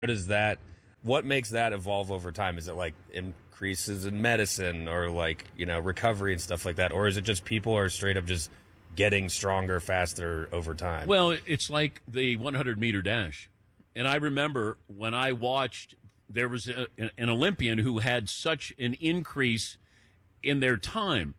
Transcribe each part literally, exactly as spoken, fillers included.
does that? What makes that evolve over time? Is it like increases in medicine or like you know recovery and stuff like that, or is it just people are straight up just getting stronger faster over time? Well, it's like the one hundred meter dash, and I remember when I watched, there was a, an Olympian who had such an increase in their time,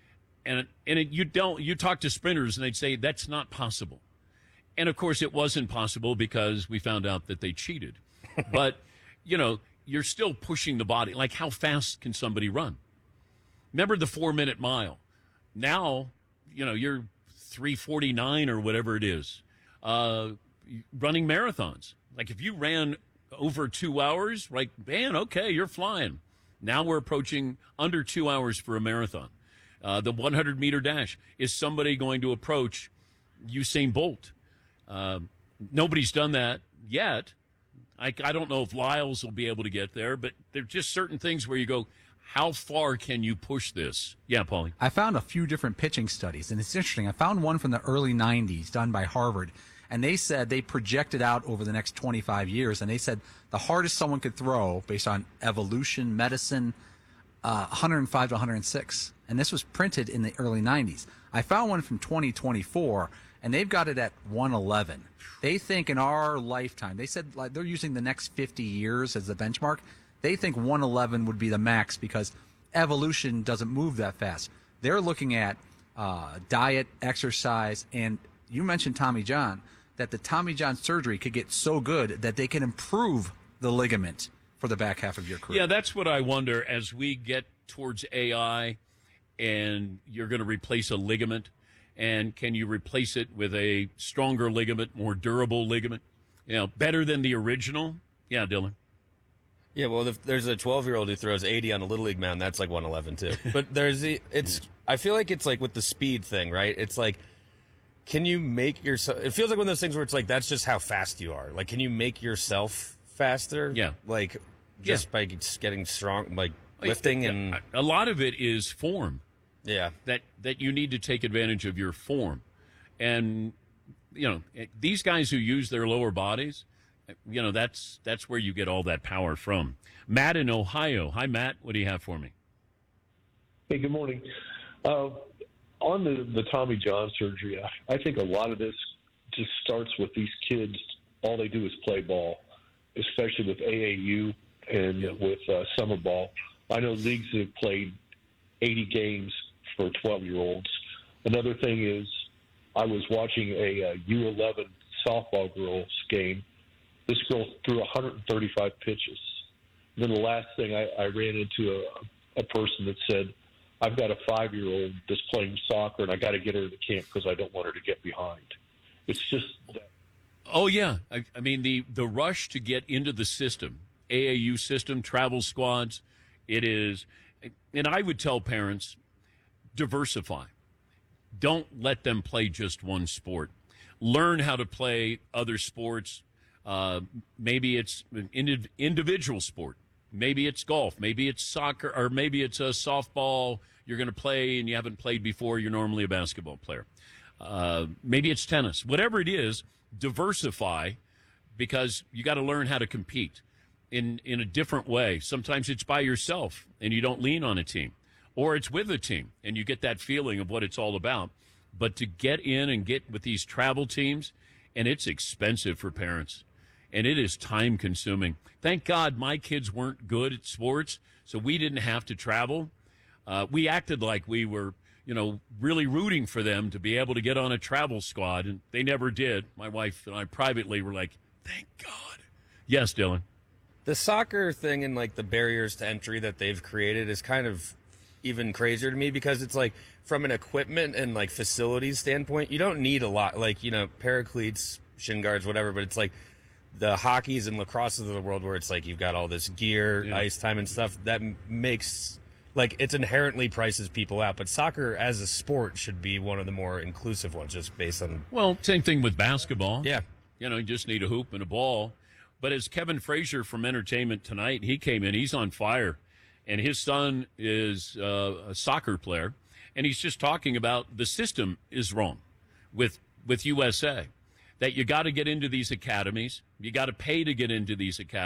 and and it, you don't you talk to sprinters and they'd say that's not possible, and of course it wasn't possible because we found out that they cheated, but. You know, you're still pushing the body. Like, how fast can somebody run? Remember the four-minute mile. Now, you know, you're three forty-nine or whatever it is, uh, running marathons. Like, if you ran over two hours, like, man, okay, you're flying. Now we're approaching under two hours for a marathon. Uh, the one hundred meter dash. Is somebody going to approach Usain Bolt? Uh, nobody's done that yet. I, I don't know if Lyles will be able to get there, but there's just certain things where you go, how far can you push this? Yeah, Paulie. I found a few different pitching studies, and it's interesting. I found one from the early nineties done by Harvard, and they said they projected out over the next twenty-five years, and they said the hardest someone could throw based on evolution, medicine, uh, one hundred five to one hundred six. And this was printed in the early nineties. I found one from twenty twenty-four, and they've got it at one eleven. They think in our lifetime, they said like they're using the next fifty years as the benchmark. They think one eleven would be the max because evolution doesn't move that fast. They're looking at uh, diet, exercise, and you mentioned Tommy John, that the Tommy John surgery could get so good that they can improve the ligament for the back half of your career. Yeah, that's what I wonder as we get towards A I and you're going to replace a ligament. And can you replace it with a stronger ligament, more durable ligament? You know, better than the original? Yeah, Dylan. Yeah, well, if there's a twelve-year-old who throws eighty on a Little League mound, that's like one eleven, too. But there's the, it's, I feel like it's like with the speed thing, right? It's like, can you make yourself, it feels like one of those things where it's like, that's just how fast you are. Like, can you make yourself faster? Yeah. Like, just yeah. by just getting strong, like lifting and. A lot of it is form. Yeah. That that you need to take advantage of your form. And, you know, these guys who use their lower bodies, you know, that's that's where you get all that power from. Matt in Ohio. Hi, Matt. What do you have for me? Hey, good morning. Uh, on the, the Tommy John surgery, I, I think a lot of this just starts with these kids. All they do is play ball, especially with A A U and yeah. with uh, summer ball. I know leagues that have played eighty games for twelve-year-olds. Another thing is I was watching a, a U eleven softball girls game. This girl threw one hundred thirty-five pitches. And then the last thing, I, I ran into a, a person that said, I've got a five-year-old that's playing soccer, and I got to get her to camp because I don't want her to get behind. It's just that. Oh, yeah. I, I mean, the, the rush to get into the system, A A U system, travel squads, it is – and I would tell parents, diversify. Don't let them play just one sport. Learn how to play other sports. Uh, maybe it's an indiv- individual sport. Maybe it's golf. Maybe it's soccer, or maybe it's a softball you're going to play and you haven't played before. You're normally a basketball player. Uh, maybe it's tennis. Whatever it is, diversify, because you got to learn how to compete in, in a different way. Sometimes it's by yourself and you don't lean on a team, or it's with a team and you get that feeling of what it's all about. But to get in and get with these travel teams, and it's expensive for parents. And it is time consuming. Thank God my kids weren't good at sports, so we didn't have to travel. Uh, we acted like we were, you know, really rooting for them to be able to get on a travel squad, and they never did. My wife and I privately were like, thank God. Yes, Dylan. The soccer thing and, like, the barriers to entry that they've created is kind of even crazier to me, because it's like, from an equipment and, like, facilities standpoint, you don't need a lot. Like, you know, paracletes, shin guards, whatever, but it's like, the hockeys and lacrosses of the world where it's like you've got all this gear, yeah. ice time and stuff that makes, like, it's inherently prices people out. But soccer as a sport should be one of the more inclusive ones, just based on. Well, same thing with basketball. Yeah. You know, you just need a hoop and a ball. But as Kevin Frazier from Entertainment Tonight, he came in, he's on fire. And his son is uh, a soccer player. And he's just talking about the system is wrong with, with U S A. that you got to get into these academies. You got to pay to get into these academies.